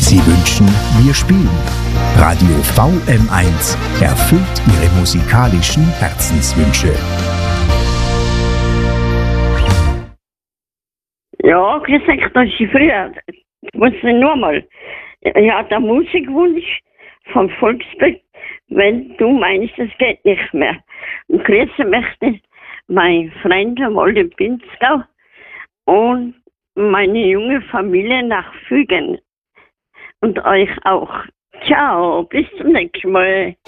Sie wünschen, wir spielen. Radio VM1 erfüllt Ihre musikalischen Herzenswünsche. Ja, gesagt, das ist früher. Ich muss nur mal. Ja, der Musikwunsch vom Volksbild, wenn du meinst, es geht nicht mehr. Und grüßen möchte mein Freund Wolde Pinzgau und meine junge Familie nach Fügen. Und euch auch. Ciao, bis zum nächsten Mal.